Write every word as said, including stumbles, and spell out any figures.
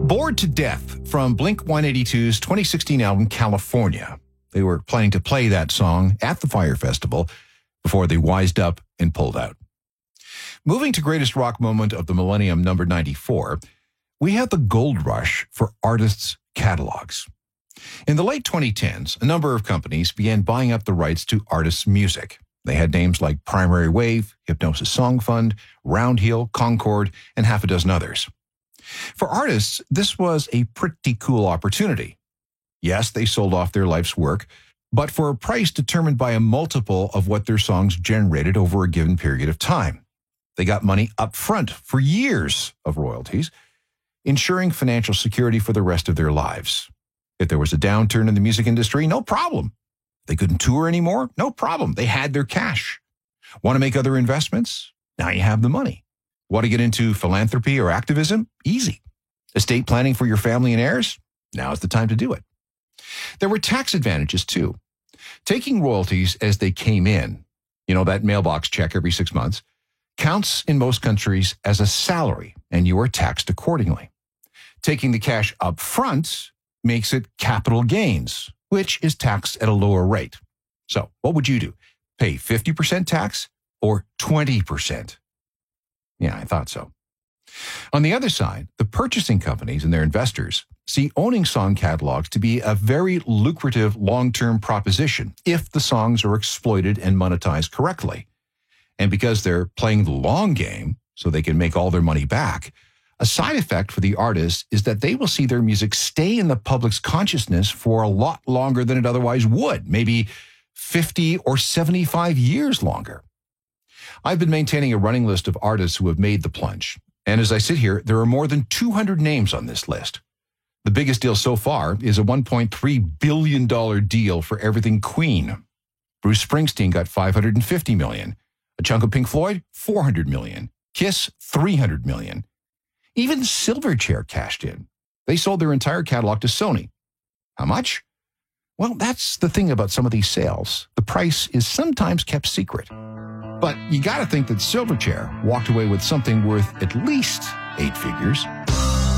Bored to Death from Blink one eighty-two's twenty sixteen album, California. They were planning to play that song at the Fire Festival before they wised up and pulled out. Moving to greatest rock moment of the millennium, number ninety-four, we have the gold rush for artists' catalogs. In the late twenty tens, a number of companies began buying up the rights to artists' music. They had names like Primary Wave, Hypnosis Song Fund, Roundhill, Concord, and half a dozen others. For artists, this was a pretty cool opportunity. Yes, they sold off their life's work, but for a price determined by a multiple of what their songs generated over a given period of time. They got money up front for years of royalties, ensuring financial security for the rest of their lives. If there was a downturn in the music industry, no problem. They couldn't tour anymore? No problem. They had their cash. Want to make other investments? Now you have the money. Want to get into philanthropy or activism? Easy. Estate planning for your family and heirs? Now's the time to do it. There were tax advantages too. Taking royalties as they came in, you know, that mailbox check every six months, counts in most countries as a salary, and you are taxed accordingly. Taking the cash up front makes it capital gains, which is taxed at a lower rate. So what would you do? Pay fifty percent tax or twenty percent? Yeah, I thought so. On the other side, the purchasing companies and their investors see owning song catalogs to be a very lucrative long-term proposition if the songs are exploited and monetized correctly. And because they're playing the long game so they can make all their money back, a side effect for the artists is that they will see their music stay in the public's consciousness for a lot longer than it otherwise would, maybe fifty or seventy-five years longer. I've been maintaining a running list of artists who have made the plunge, and as I sit here, there are more than two hundred names on this list. The biggest deal so far is a one point three billion dollars deal for everything Queen. Bruce Springsteen got five hundred fifty million dollars. A chunk of Pink Floyd, four hundred million dollars. Kiss, three hundred million dollars. Even Silverchair cashed in. They sold their entire catalog to Sony. How much? Well, that's the thing about some of these sales. The price is sometimes kept secret. But you got to think that Silverchair walked away with something worth at least eight figures.